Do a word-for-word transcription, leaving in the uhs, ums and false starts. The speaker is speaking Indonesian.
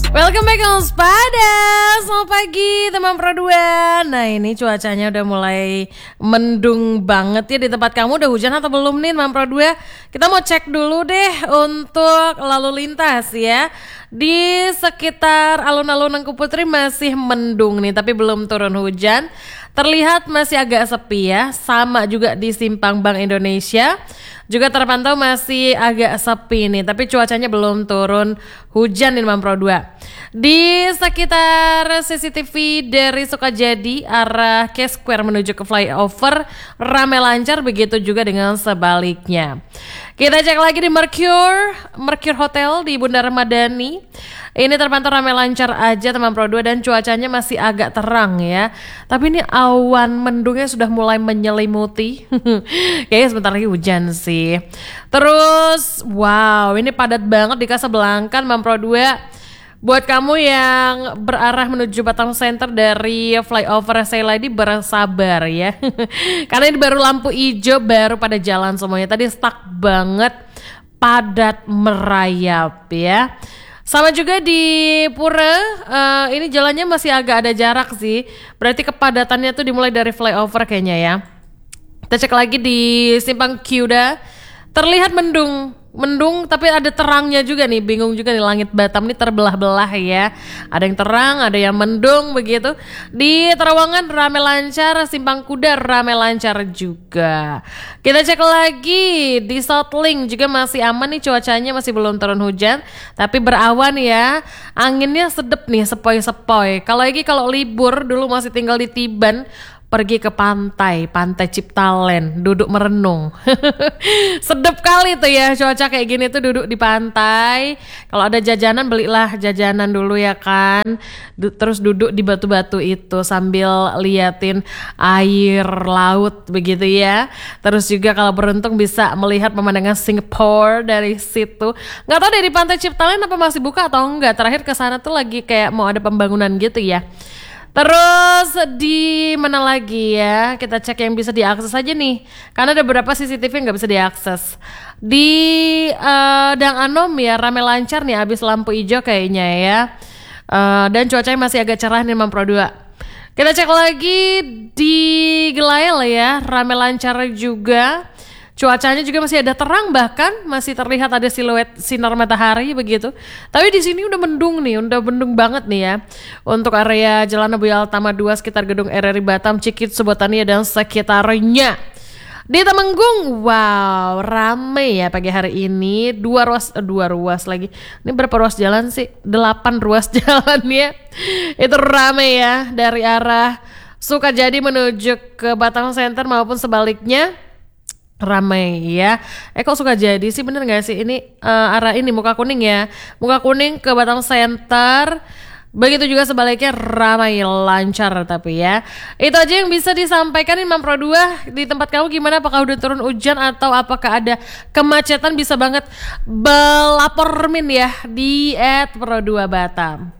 Welcome back on Spada. Selamat pagi teman Pro dua. Nah ini cuacanya udah mulai mendung banget ya di tempat kamu. Udah hujan atau belum nih teman Pro dua? Kita mau cek dulu deh untuk lalu lintas ya. Di sekitar alun-alun Nangku Putri masih mendung nih, tapi belum turun hujan. Terlihat masih agak sepi ya. Sama juga di Simpang Bank Indonesia, juga terpantau masih agak sepi nih, tapi cuacanya belum turun hujan nih teman Pro dua. Di sekitar C C T V dari Sukajadi arah K Square menuju ke flyover ramai lancar, begitu juga dengan sebaliknya. Kita cek lagi di Mercure, Mercure Hotel di Bundaran Madani. Ini terpantau ramai lancar aja teman Pro dua dan cuacanya masih agak terang ya. Tapi ini awan mendungnya sudah mulai menyelimuti. Kayaknya sebentar lagi hujan sih. Terus wow, ini padat banget di Kasablanka teman Pro dua. Buat kamu yang berarah menuju Batam Center dari flyover Sela ini bersabar ya. Karena ini baru lampu hijau, baru pada jalan semuanya. Tadi stuck banget, padat merayap ya. Sama juga di Pura, uh, ini jalannya masih agak ada jarak sih. Berarti kepadatannya tuh dimulai dari flyover kayaknya ya. Kita cek lagi di Simpang Kyuda, terlihat mendung. Mendung tapi ada terangnya juga nih, bingung juga nih, langit Batam nih terbelah-belah ya. Ada yang terang, ada yang mendung begitu. Di Terawangan ramai lancar, Simpang Kuda ramai lancar juga. Kita cek lagi di Soutlink juga masih aman nih, cuacanya masih belum turun hujan, tapi berawan ya. Anginnya sedep nih, sepoi-sepoi. Kalau lagi kalau libur dulu masih tinggal di Tiban, pergi ke pantai, pantai Ciptalen, duduk merenung. Sedep kali tuh ya cuaca kayak gini tuh, duduk di pantai. Kalau ada jajanan belilah jajanan dulu ya kan. Du- terus duduk di batu-batu itu sambil liatin air laut begitu ya. Terus juga kalau beruntung bisa melihat pemandangan Singapore dari situ. Nggak tahu dari pantai Ciptalen apa masih buka atau enggak. Terakhir ke sana tuh lagi kayak mau ada pembangunan gitu ya. Terus di mana lagi ya? Kita cek yang bisa diakses aja nih. Karena ada beberapa C C T V yang nggak bisa diakses. Di uh, Dang Anom ya ramai lancar nih abis lampu hijau kayaknya ya. Uh, dan cuacanya masih agak cerah nih teman Pro dua. Kita cek lagi di Gelael ya, ramai lancar juga. Cuacanya juga masih ada terang, bahkan masih terlihat ada siluet sinar matahari begitu. Tapi di sini udah mendung nih, udah mendung banget nih ya. Untuk area Jalan Abu Altama dua sekitar gedung R R I Batam, Cikit, Subotania dan sekitarnya. Di Temenggung, wow, rame ya pagi hari ini. Dua ruas, eh, dua ruas lagi. Ini berapa ruas jalan sih? Delapan ruas jalan ya. Itu rame ya dari arah Sukajadi menuju ke Batam Center maupun sebaliknya. Ramai ya. Eh kok suka jadi sih, bener gak sih ini uh, arah ini Muka Kuning ya, Muka Kuning ke Batam Center, begitu juga sebaliknya ramai lancar. Tapi ya itu aja yang bisa disampaikan Imam Pro dua. Di tempat kamu gimana, apakah udah turun hujan atau apakah ada kemacetan? Bisa banget belapor min ya di et pro dua Batam.